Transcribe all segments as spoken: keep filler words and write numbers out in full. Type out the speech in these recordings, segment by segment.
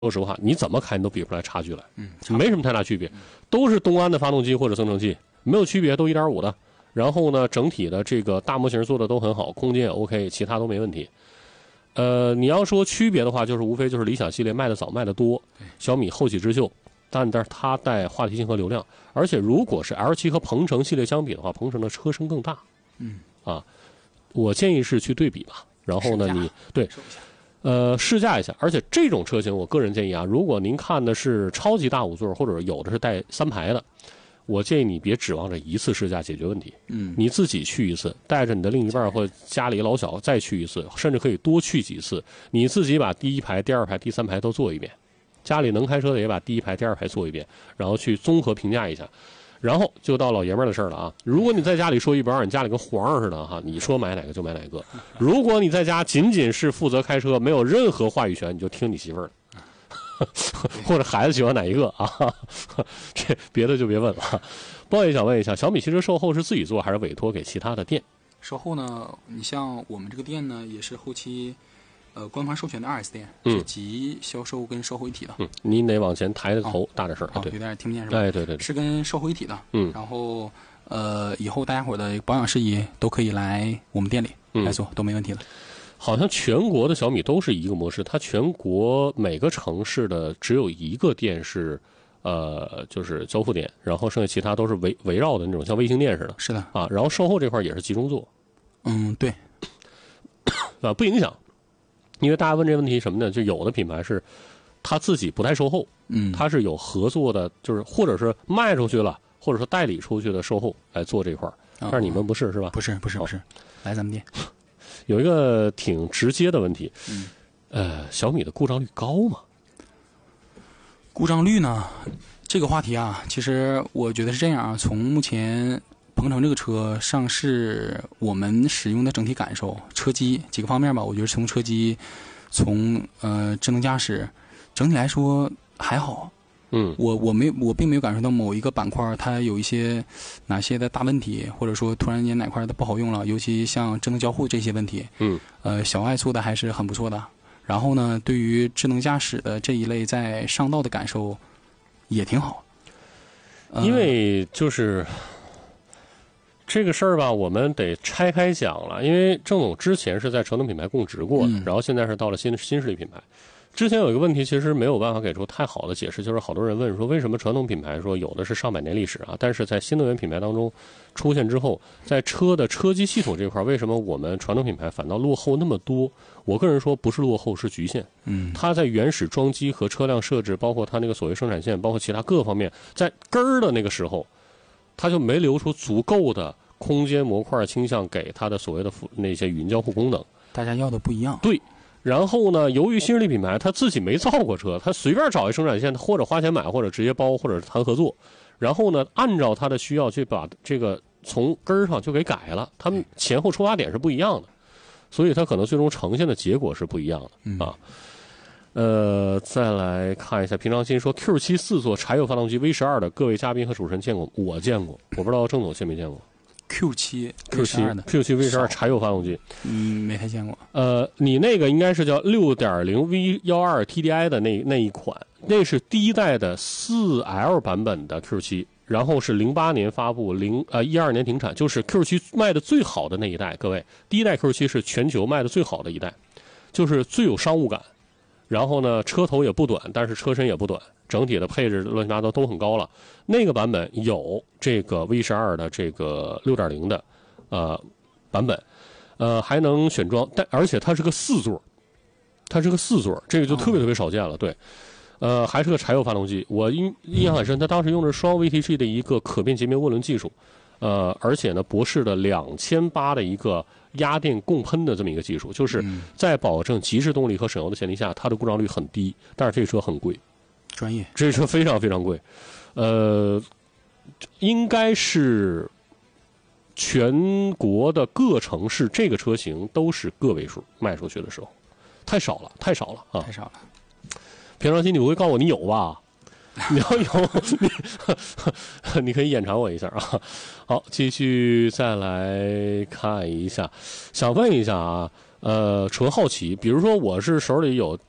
说实话，你怎么开你都比不出来差距来， 嗯， 没什么太大区别，都是东安的发动机或者增程器，没有区别，都 一点五 的。然后呢，整体的这个大模型做的都很好，空间也 OK， 其他都没问题。呃，你要说区别的话，就是无非就是理想系列卖的早卖的多，小米后起之秀，但但是它带话题性和流量，而且如果是 L 七 和鹏程系列相比的话，鹏程的车身更大， 嗯啊，我建议是去对比吧。然后呢，你对。呃，试驾一下，而且这种车型，我个人建议啊，如果您看的是超级大五座，或者有的是带三排的，我建议你别指望着一次试驾解决问题， 嗯， 你自己去一次，带着你的另一半或家里老小再去一次，甚至可以多去几次，你自己把第一排、第二排、第三排都做一遍，家里能开车的也把第一排、第二排做一遍，然后去综合评价一下。然后就到老爷们儿的事儿了啊！如果你在家里说一不二，你家里跟皇上似的哈，你说买哪个就买哪个。如果你在家仅仅是负责开车，没有任何话语权，你就听你媳妇儿的，或者孩子喜欢哪一个啊？这别的就别问了。不好意思，想问一下，小米汽车售后是自己做还是委托给其他的店？ 售后呢，你像我们这个店呢，也是后期。呃，官方授权的 二 S 店嗯是集销售跟售后一体的。 嗯，您得往前抬着头，大点声。 哦，有点听不见是吧？ 哎，对对对， 是跟售后一体的。 嗯， 然后呃，以后大家伙的保养事宜都可以来我们店里来做，嗯、都没问题的。 好像全国的小米都是一个模式，它全国每个城市的只有一个店是，呃，就是交付店，然后剩下其他都是围围绕的那种，像卫星店似的。 是的啊，然后售后这块也是集中做。 嗯，对， 啊，不影响。因为大家问这个问题什么呢？就有的品牌是他自己不带售后， 嗯， 他是有合作的，就是或者是卖出去了，或者说代理出去的售后来做这块儿。 哦、 但是你们不是是吧？ 不是不是不是，来咱们店。 有一个挺直接的问题， 嗯， 呃，小米的故障率高吗？ 故障率呢？这个话题啊，其实我觉得是这样啊，从目前鹏程这个车上市，我们使用的整体感受，车机几个方面吧，我觉得从车机，从呃智能驾驶，整体来说还好。 嗯， 我我没我并没有感受到某一个板块它有一些哪些的大问题，或者说突然间哪块它不好用了，尤其像智能交互这些问题。 嗯， 呃，小爱做的还是很不错的。然后呢，对于智能驾驶的这一类在上道的感受也挺好。 呃、因为就是这个事儿吧，我们得拆开讲了。因为郑总之前是在传统品牌供职过的， 嗯、 然后现在是到了新新势力品牌。之前有一个问题，其实没有办法给出太好的解释，就是好多人问说，为什么传统品牌说有的是上百年历史啊，但是在新能源品牌当中出现之后，在车的车机系统这块，为什么我们传统品牌反倒落后那么多？我个人说不是落后，是局限。 嗯， 它在原始装机和车辆设置，包括它那个所谓生产线，包括其他各方面，在根儿的那个时候，它就没留出足够的空间模块倾向给它的所谓的那些语音交互功能。 大家要的不一样。 对。然后呢，由于新势力品牌他自己没造过车，他随便找一生产线，或者花钱买，或者直接包，或者谈合作，然后呢，按照他的需要去把这个从根儿上就给改了，他们前后出发点是不一样的，所以他可能最终呈现的结果是不一样的、 嗯、 啊。呃，再来看一下平常心说 Q 七 四座柴油发动机 V 十二的各位嘉宾和主持人见过，我见过，我不知道郑总见没见过。 Q 七 Q 七 Q 七 V 十二柴油发动机， 嗯，没太见过。 呃，你那个应该是叫 六点零 V 十二 T D I 的那那一款，那是第一代的 四 L 版本的 Q 七，然后是零八年发布，零呃一二年停产，就是 Q 七卖的最好的那一代。各位，第一代 Q 七是全球卖的最好的一代，就是最有商务感。然后呢，车头也不短，但是车身也不短，整体的配置乱七八糟都很高了。那个版本有这个 V 十二 的这个 六点零 的呃版本，呃还能选装，但而且它是个四座，它是个四座，这个就特别特别少见了。对，呃还是个柴油发动机，我印印象很深，它当时用的是双 V T G 的一个可变节面涡轮技术，呃而且呢博世的两千八的一个压电共喷的这么一个技术，就是在保证极致动力和省油的前提下，它的故障率很低，但是这车很贵， 专业， 这车非常非常贵，呃，应该是全国的各城市这个车型都是个位数卖出去的时候，太少了，太少了啊， 太少了。 平常心，你不会告诉我你有吧？你要有，你你可以演尝我一下啊。好，继续再来看一下，想问一下啊，呃，纯好奇，比如说我是手里有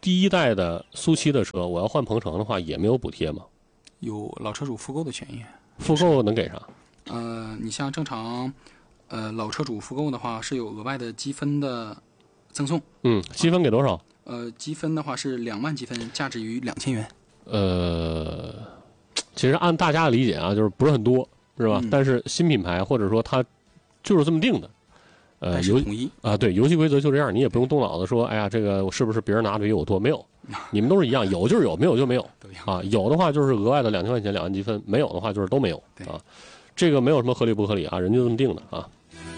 第一代的苏七的车，我要换鹏程的话，也没有补贴吗？ 有老车主复购的权益。 复购能给啥？ 呃，你像正常，呃，老车主复购的话是有额外的积分的赠送。 嗯，积分给多少？ 呃，积分的话是两万积分，价值于两千元。 呃，其实按大家的理解啊，就是不是很多，是吧？ 嗯、 但是新品牌或者说它就是这么定的。呃，游统一啊，对，游戏规则就这样，你也不用动脑子说，哎呀，这个是不是别人拿的比我多？没有，你们都是一样，有就是有，没有就没有啊。有的话就是额外的两千块钱两万积分，没有的话就是都没有啊。这个没有什么合理不合理啊，人家就这么定的啊。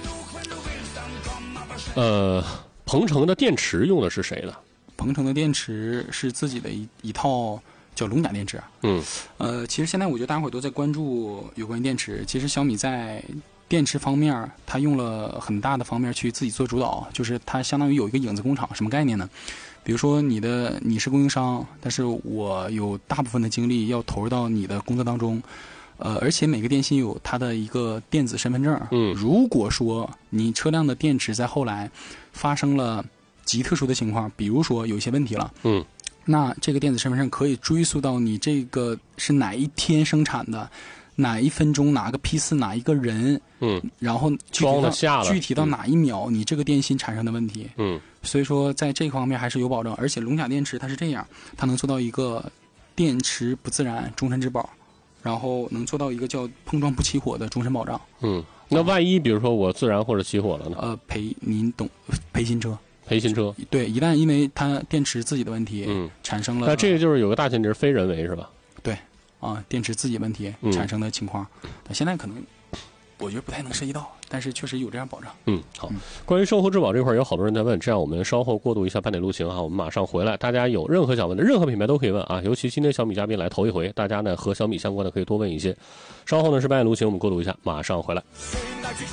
呃，鹏程的电池用的是谁的？ 鹏程的电池是自己的一一套叫龙甲电池。 嗯， 呃，其实现在我觉得大家伙都在关注有关于电池，其实小米在电池方面，它用了很大的方面去自己做主导，就是它相当于有一个影子工厂。什么概念呢？比如说你的你是供应商，但是我有大部分的精力要投入到你的工作当中，呃，而且每个电芯有它的一个电子身份证。 嗯， 如果说你车辆的电池在后来发生了极特殊的情况，比如说有一些问题了， 嗯， 那这个电子身份证可以追溯到你这个是哪一天生产的。哪一分钟哪个批次哪一个人， 嗯， 然后具体到具体到哪一秒，嗯、你这个电芯产生的问题， 嗯， 所以说在这方面还是有保证。而且龙甲电池它是这样，它能做到一个电池不自燃终身质保，然后能做到一个叫碰撞不起火的终身保障。 嗯，那万一比如说我自燃或者起火了呢？ 呃，赔您懂赔新车。 赔新车。 对，一旦因为它电池自己的问题，嗯，产生了， 那这个就是有个大前提是非人为是吧？ 对。啊，电池自己问题产生的情况，嗯、现在可能我觉得不太能涉及到，但是确实有这样保障。 嗯，好。嗯、关于售后质保这块，有好多人在问，这样我们稍后过渡一下半点路情哈，我们马上回来。大家有任何想问的，任何品牌都可以问啊，尤其今天小米嘉宾来头一回，大家呢和小米相关的可以多问一些。稍后呢是半点路情，我们过渡一下，马上回来。